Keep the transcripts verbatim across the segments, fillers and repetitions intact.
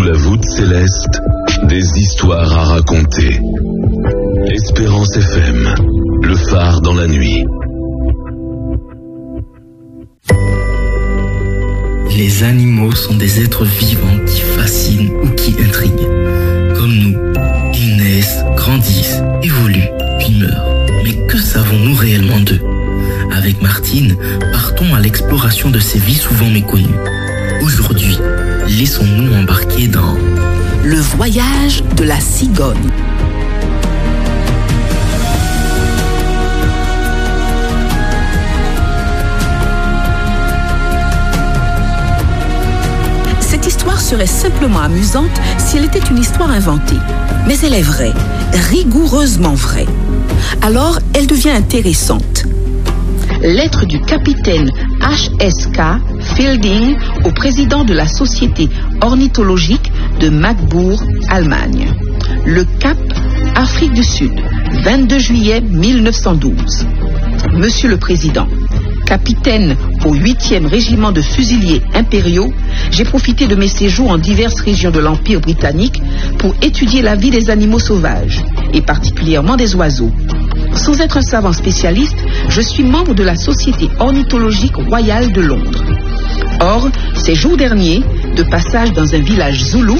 la voûte céleste, des histoires à raconter. Espérance F M, le phare dans la nuit. Les animaux sont des êtres vivants qui fascinent ou qui intriguent. Comme nous, ils naissent, grandissent, évoluent, puis meurent. Mais que savons-nous réellement d'eux ? Avec Martine, partons à l'exploration de ces vies souvent méconnues. Aujourd'hui, laissons-nous embarquer dans le voyage de la cigogne. Cette histoire serait simplement amusante si elle était une histoire inventée. Mais elle est vraie, rigoureusement vraie. Alors, elle devient intéressante. Lettre du capitaine H S K Fielding au président de la Société ornithologique de Magbourg, Allemagne. Le Cap, Afrique du Sud, vingt-deux juillet mille neuf cent douze. Monsieur le Président, capitaine au huitième régiment de fusiliers impériaux, j'ai profité de mes séjours en diverses régions de l'Empire britannique pour étudier la vie des animaux sauvages, et particulièrement des oiseaux. Sans être un savant spécialiste, je suis membre de la Société ornithologique royale de Londres. Or, ces jours derniers, de passage dans un village zoulou,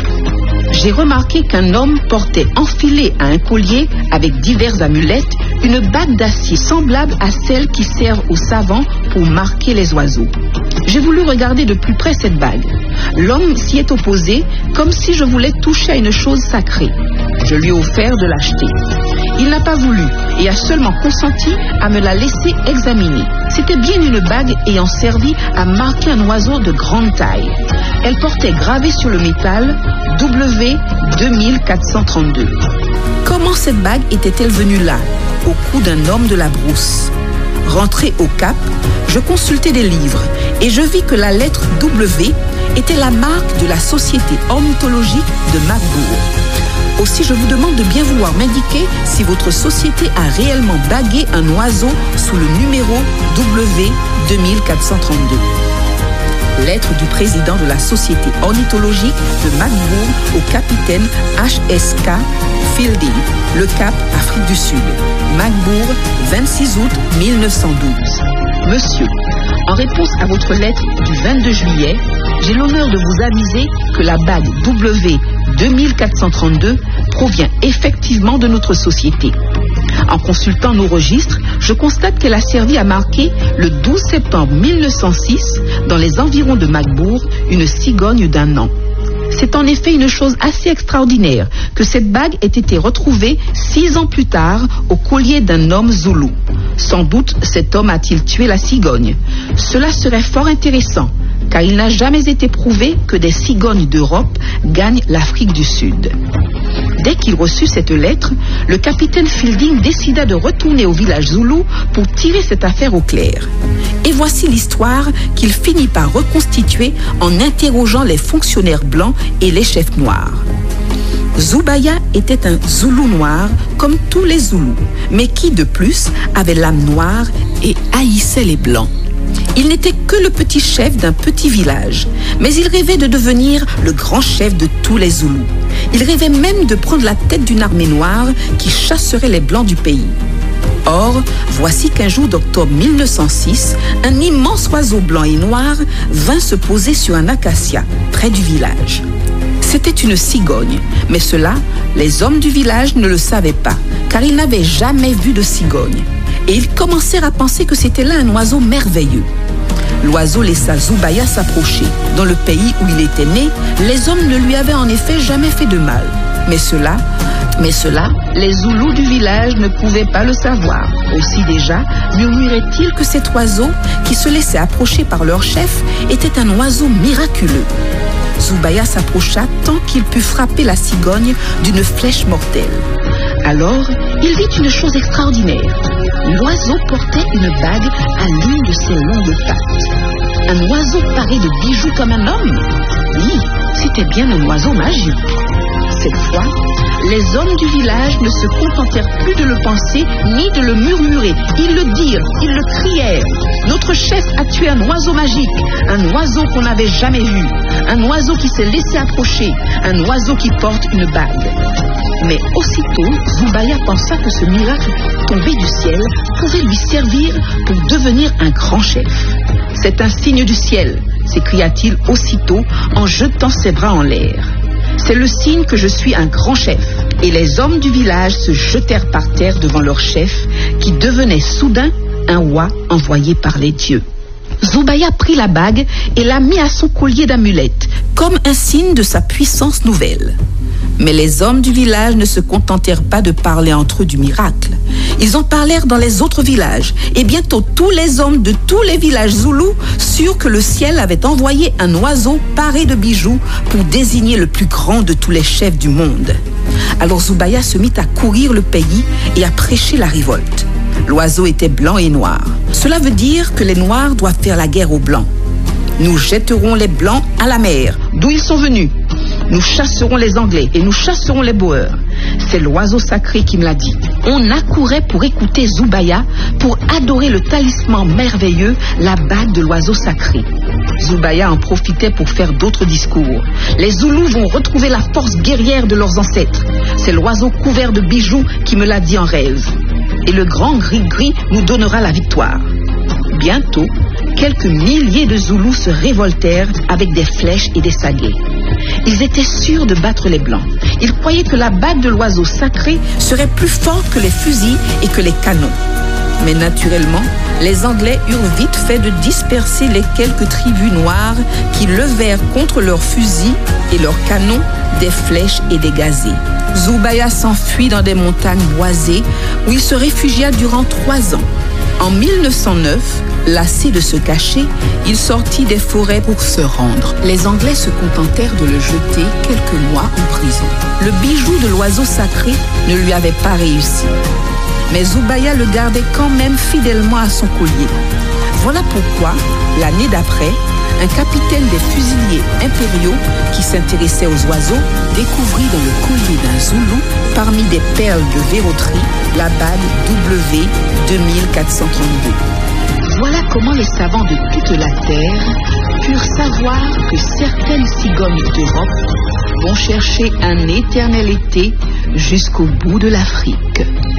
j'ai remarqué qu'un homme portait enfilé à un collier avec diverses amulettes une bague d'acier semblable à celle qui sert aux savants pour marquer les oiseaux. J'ai voulu regarder de plus près cette bague. L'homme s'y est opposé comme si je voulais toucher à une chose sacrée. Je lui ai offert de l'acheter. Il n'a pas voulu et a seulement consenti à me la laisser examiner. C'était bien une bague ayant servi à marquer un oiseau de grande taille. Elle portait gravé sur le métal W deux mille quatre cent trente-deux. Comment cette bague était-elle venue là, au cou d'un homme de la brousse ? Rentré au Cap, je consultai des livres et je vis que la lettre W était la marque de la Société ornithologique de Magbourg. Aussi, je vous demande de bien vouloir m'indiquer si votre société a réellement bagué un oiseau sous le numéro W deux mille quatre cent trente-deux. Lettre du président de la Société ornithologique de Magbourg au capitaine H S K Fielding, Le Cap, Afrique du Sud. Magbourg, vingt-six août mille neuf cent douze. Monsieur, en réponse à votre lettre du vingt-deux juillet, j'ai l'honneur de vous aviser que la bague W deux mille quatre cent trente-deux provient effectivement de notre société. En consultant nos registres, je constate qu'elle a servi à marquer le douze septembre mille neuf cent six, dans les environs de Magbourg, une cigogne d'un an. C'est en effet une chose assez extraordinaire que cette bague ait été retrouvée six ans plus tard au collier d'un homme zoulou. Sans doute cet homme a-t-il tué la cigogne. Cela serait fort intéressant, car il n'a jamais été prouvé que des cigognes d'Europe gagnent l'Afrique du Sud. Dès qu'il reçut cette lettre, le capitaine Fielding décida de retourner au village zoulou pour tirer cette affaire au clair. Et voici l'histoire qu'il finit par reconstituer en interrogeant les fonctionnaires blancs et les chefs noirs. Zoubaya était un zoulou noir comme tous les zoulous, mais qui de plus avait l'âme noire et haïssait les blancs. Il n'était que le petit chef d'un petit village, mais il rêvait de devenir le grand chef de tous les Zoulous. Il rêvait même de prendre la tête d'une armée noire qui chasserait les blancs du pays. Or, voici qu'un jour d'octobre mille neuf cent six, un immense oiseau blanc et noir vint se poser sur un acacia près du village. C'était une cigogne, mais cela, les hommes du village ne le savaient pas, car ils n'avaient jamais vu de cigogne. Et ils commencèrent à penser que c'était là un oiseau merveilleux. L'oiseau laissa Zoubaya s'approcher. Dans le pays où il était né, les hommes ne lui avaient en effet jamais fait de mal. Mais cela, mais cela, les Zoulous du village ne pouvaient pas le savoir. Aussi déjà, murmurait-il que cet oiseau, qui se laissait approcher par leur chef, était un oiseau miraculeux. Zoubaya s'approcha tant qu'il put frapper la cigogne d'une flèche mortelle. Alors, il vit une chose extraordinaire. L'oiseau portait une bague à l'une de ses longues pattes. Un oiseau paré de bijoux comme un homme? Oui, c'était bien un oiseau magique. cette fois, les hommes du village ne se contentèrent plus de le penser ni de le murmurer. Ils le dirent, ils le crièrent. Notre chef a tué un oiseau magique, un oiseau qu'on n'avait jamais vu, un oiseau qui s'est laissé approcher, un oiseau qui porte une bague. Mais aussitôt, Zoubaya pensa que ce miracle tombé du ciel pouvait lui servir pour devenir un grand chef. C'est un signe du ciel, s'écria-t-il aussitôt en jetant ses bras en l'air. C'est le signe que je suis un grand chef. Et les hommes du village se jetèrent par terre devant leur chef, qui devenait soudain un roi envoyé par les dieux. Zoubaya prit la bague et la mit à son collier d'amulettes, comme un signe de sa puissance nouvelle. Mais les hommes du village ne se contentèrent pas de parler entre eux du miracle. Ils en parlèrent dans les autres villages, et bientôt tous les hommes de tous les villages zoulous surent que le ciel avait envoyé un oiseau paré de bijoux pour désigner le plus grand de tous les chefs du monde. Alors Zoubaya se mit à courir le pays et à prêcher la révolte. L'oiseau était blanc et noir. Cela veut dire que les noirs doivent faire la guerre aux blancs. Nous jetterons les blancs à la mer, d'où ils sont venus. Nous chasserons les Anglais et nous chasserons les Boers. C'est l'oiseau sacré qui me l'a dit. On accourait pour écouter Zoubaya, pour adorer le talisman merveilleux, la bague de l'oiseau sacré. Zoubaya en profitait pour faire d'autres discours. Les Zoulous vont retrouver la force guerrière de leurs ancêtres. C'est l'oiseau couvert de bijoux qui me l'a dit en rêve. Et le grand gris-gris nous donnera la victoire. Bientôt, quelques milliers de Zoulous se révoltèrent avec des flèches et des saguets. Ils étaient sûrs de battre les Blancs. Ils croyaient que la bague de l'oiseau sacré serait plus forte que les fusils et que les canons. Mais naturellement, les Anglais eurent vite fait de disperser les quelques tribus noires qui levèrent contre leurs fusils et leurs canons des flèches et des gazés. Zoubaya s'enfuit dans des montagnes boisées où il se réfugia durant trois ans. En mille neuf cent neuf, lassé de se cacher, il sortit des forêts pour se rendre. Les Anglais se contentèrent de le jeter quelques mois en prison. Le bijou de l'oiseau sacré ne lui avait pas réussi. Mais Zoubaya le gardait quand même fidèlement à son collier. Voilà pourquoi, l'année d'après, un capitaine des fusiliers impériaux qui s'intéressait aux oiseaux découvrit dans le collier d'un Zoulou, parmi des perles de verroterie, la bague W deux mille quatre cent trente-deux. Voilà comment les savants de toute la Terre purent savoir que certaines cigognes d'Europe vont chercher un éternel été jusqu'au bout de l'Afrique.